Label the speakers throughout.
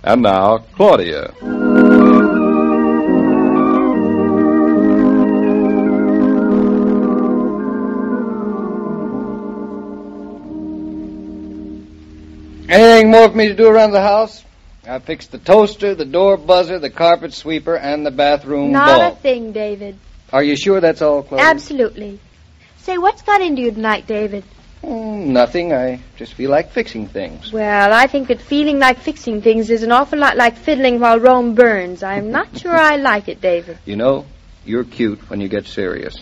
Speaker 1: And now, Claudia.
Speaker 2: Anything more for me to do around the house? I fixed the toaster, the door buzzer, the carpet sweeper, and the bathroom
Speaker 3: Not
Speaker 2: bulb.
Speaker 3: a thing, David.
Speaker 2: Are you sure that's all, Claudia?
Speaker 3: Absolutely. Say, what's got into you tonight, David?
Speaker 2: Nothing. I just feel like fixing things.
Speaker 3: Well, I think that feeling like fixing things is an awful lot like fiddling while Rome burns. I'm not sure I like it, David.
Speaker 2: You know, you're cute when you get serious.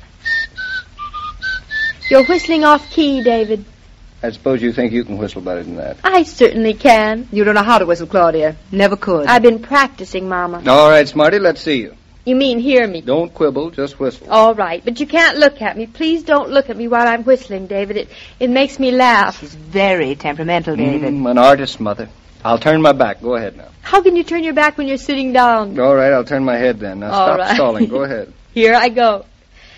Speaker 3: You're whistling off key, David.
Speaker 2: I suppose you think you can whistle better than that.
Speaker 3: I certainly can.
Speaker 4: You don't know how to whistle, Claudia. Never could.
Speaker 3: I've been practicing, Mama.
Speaker 2: All right, Smarty, let's see you.
Speaker 3: You mean hear me?
Speaker 2: Don't quibble, just whistle.
Speaker 3: All right, but you can't look at me. Please don't look at me while I'm whistling, David. It makes me laugh.
Speaker 4: She's very temperamental, David.
Speaker 2: An artist, Mother. I'll turn my back. Go ahead now.
Speaker 3: How can you turn your back when you're sitting down?
Speaker 2: All right, I'll turn my head then. Now
Speaker 3: All
Speaker 2: stop
Speaker 3: right.
Speaker 2: stalling. Go ahead.
Speaker 3: Here I go.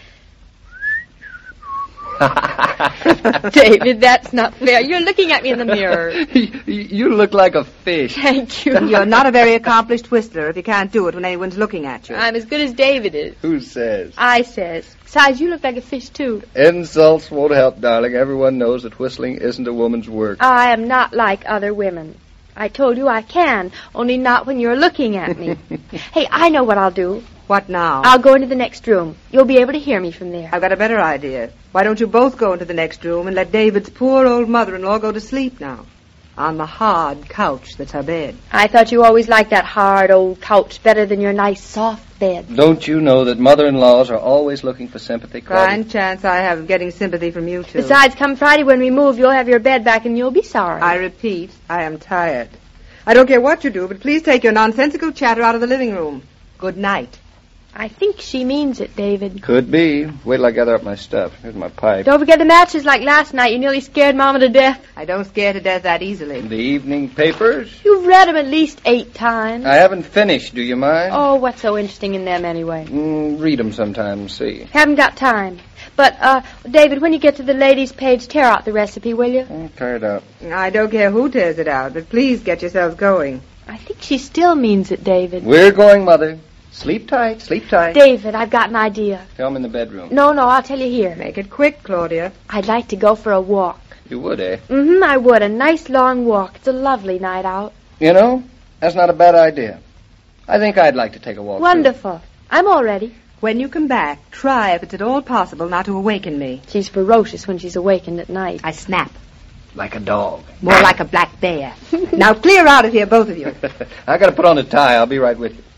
Speaker 3: David, that's not fair. You're looking at me in the mirror.
Speaker 2: You look like a fish.
Speaker 3: Thank you.
Speaker 4: You're not a very accomplished whistler if you can't do it when anyone's looking at you.
Speaker 3: I'm as good as David is.
Speaker 2: Who says?
Speaker 3: I says. Besides, you look like a fish, too.
Speaker 2: Insults won't help, darling. Everyone knows that whistling isn't a woman's work.
Speaker 3: I am not like other women. I told you I can, only not when you're looking at me. Hey, I know what I'll do.
Speaker 4: What now?
Speaker 3: I'll go into the next room. You'll be able to hear me from there.
Speaker 4: I've got a better idea. Why don't you both go into the next room and let David's poor old mother-in-law go to sleep now? On the hard couch that's her bed.
Speaker 3: I thought you always liked that hard old couch better than your nice soft bed.
Speaker 2: Don't you know that mother-in-laws are always looking for sympathy, Claudia?
Speaker 4: Fine chance I have of getting sympathy from you, too.
Speaker 3: Besides, come Friday when we move, you'll have your bed back and you'll be sorry.
Speaker 4: I repeat, I am tired. I don't care what you do, but please take your nonsensical chatter out of the living room. Good night.
Speaker 3: I think she means it, David.
Speaker 2: Could be. Wait till I gather up my stuff. Here's my pipe.
Speaker 3: Don't forget the matches like last night. You nearly scared Mama to death.
Speaker 4: I don't scare to death that easily.
Speaker 2: The evening papers?
Speaker 3: You've read them at least 8 times.
Speaker 2: I haven't finished. Do you mind?
Speaker 3: Oh, what's so interesting in them anyway?
Speaker 2: Read them sometime and see.
Speaker 3: Haven't got time. But, David, when you get to the ladies' page, tear out the recipe, will you?
Speaker 2: Tear it out.
Speaker 4: I don't care who tears it out, but please get yourselves going.
Speaker 3: I think she still means it, David.
Speaker 2: We're going, Mother. Sleep tight, sleep tight.
Speaker 3: David, I've got an idea.
Speaker 2: Tell 'em in the bedroom.
Speaker 3: No, I'll tell you here.
Speaker 4: Make it quick, Claudia.
Speaker 3: I'd like to go for a walk.
Speaker 2: You would, eh?
Speaker 3: I would. A nice long walk. It's a lovely night out.
Speaker 2: You know, that's not a bad idea. I think I'd like to take a walk,
Speaker 3: Wonderful. I'm all ready.
Speaker 4: When you come back, try if it's at all possible not to awaken me.
Speaker 3: She's ferocious when she's awakened at night.
Speaker 4: I snap.
Speaker 2: Like a dog.
Speaker 4: More like a black bear. Now clear out of here, both of you.
Speaker 2: I gotta put on a tie. I'll be right with you.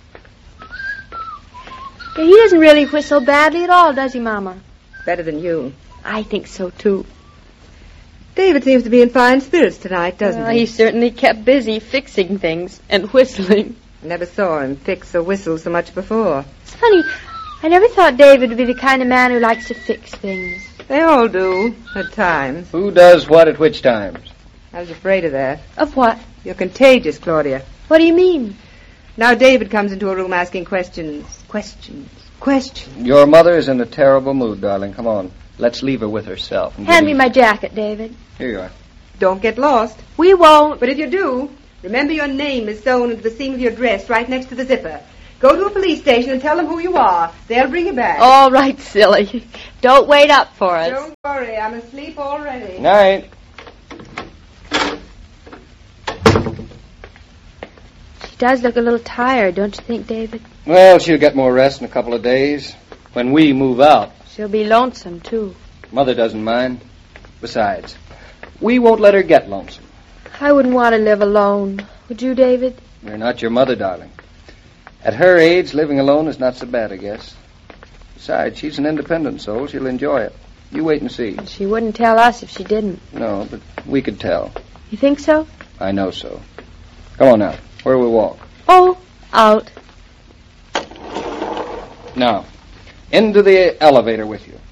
Speaker 3: He doesn't really whistle badly at all, does he, Mama?
Speaker 4: Better than you.
Speaker 3: I think so, too.
Speaker 4: David seems to be in fine spirits tonight, doesn't he?
Speaker 3: He certainly kept busy fixing things and whistling.
Speaker 4: Never saw him fix or whistle so much before.
Speaker 3: It's funny. I never thought David would be the kind of man who likes to fix things.
Speaker 4: They all do, at times.
Speaker 2: Who does what at which times?
Speaker 4: I was afraid of that.
Speaker 3: Of what?
Speaker 4: You're contagious, Claudia.
Speaker 3: What do you mean?
Speaker 4: Now David comes into a room asking questions.
Speaker 2: Your mother is in a terrible mood, darling. Come on. Let's leave her with herself.
Speaker 3: Hand me my jacket, David.
Speaker 2: Here you are.
Speaker 4: Don't get lost.
Speaker 3: We won't.
Speaker 4: But if you do, remember your name is sewn into the seam of your dress right next to the zipper. Go to a police station and tell them who you are. They'll bring you back.
Speaker 3: All right, silly. Don't wait up for us.
Speaker 4: Don't worry, I'm asleep already.
Speaker 2: Night.
Speaker 3: She does look a little tired, don't you think, David?
Speaker 2: Well, she'll get more rest in a couple of days. When we move out.
Speaker 3: She'll be lonesome, too.
Speaker 2: Mother doesn't mind. Besides, we won't let her get lonesome.
Speaker 3: I wouldn't want to live alone. Would you, David?
Speaker 2: You're not your mother, darling. At her age, living alone is not so bad, I guess. Besides, she's an independent soul. She'll enjoy it. You wait and see.
Speaker 3: She wouldn't tell us if she didn't.
Speaker 2: No, but we could tell.
Speaker 3: You think so?
Speaker 2: I know so. Come on now. Where will we walk?
Speaker 3: Oh, out.
Speaker 2: Now, into the elevator with you.